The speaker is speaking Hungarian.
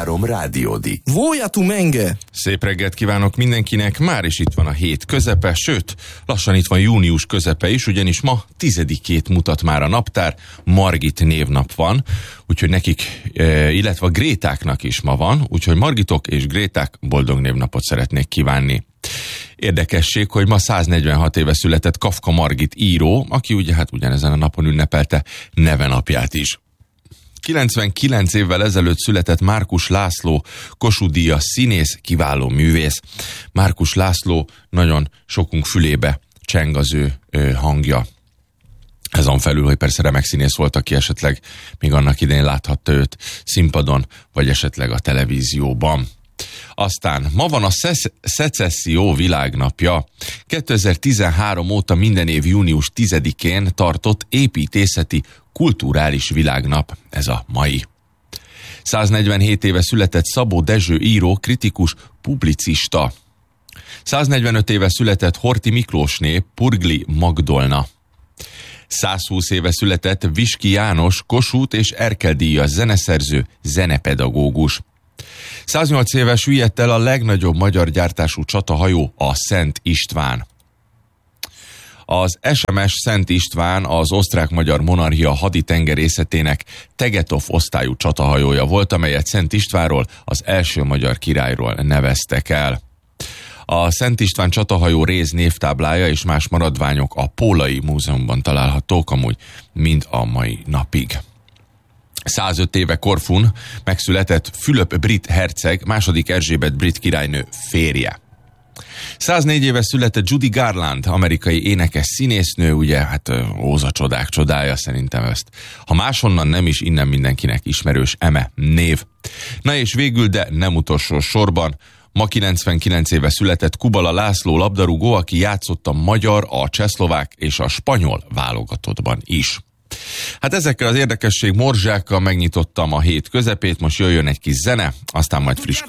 103 Rádiódik. Vója tu menge! Szép reggelt kívánok mindenkinek, már is itt van a hét közepe, sőt, lassan itt van június közepe is, ugyanis ma 10-ét mutat már a naptár, Margit névnap van, úgyhogy nekik, illetve a Grétáknak is ma van, úgyhogy Margitok és Gréták boldog névnapot szeretnék kívánni. Érdekesség, hogy ma 146 éve született Kafka Margit író, aki ugye hát ugyanezen a napon ünnepelte nevenapját is. 99 évvel ezelőtt született Márkus László, Kossuth-díjas színész, kiváló művész. Márkus László nagyon sokunk fülébe cseng az ő hangja. Ezen felül, hogy persze remek színész volt, aki esetleg még annak idején láthatta őt színpadon, vagy esetleg a televízióban. Aztán ma van a Szecesszió világnapja. 2013 óta minden év június 10-én tartott építészeti kulturális világnap, ez a mai. 147 éve született Szabó Dezső író, kritikus, publicista. 145 éve született Horthy Miklósné, Purgli Magdolna. 120 éve született Viski János, Kossuth és Erkel-díjas zeneszerző, zenepedagógus. 108 éves süllyedt el a legnagyobb magyar gyártású csatahajó, a Szent István. Az SMS Szent István az osztrák-magyar monarchia haditengerészetének Tegetov osztályú csatahajója volt, amelyet Szent Istvánról, az első magyar királyról neveztek el. A Szent István csatahajó réz névtáblája és más maradványok a Pólai Múzeumban találhatók, amúgy mind a mai napig. 105 éve Korfun megszületett Fülöp brit herceg, második Erzsébet brit királynő férje. 104 éve született Judy Garland, amerikai énekes színésznő, ugye, hát Óza csodák csodája, szerintem ezt. Ha máshonnan nem is, innen mindenkinek ismerős eme név. Na és végül, de nem utolsó sorban, ma 99 éve született Kubala László labdarúgó, aki játszott a magyar, a csehszlovák és a spanyol válogatottban is. Hát ezekkel az érdekesség morzsákkal megnyitottam a hét közepét, most jöjjön egy kis zene, aztán majd friss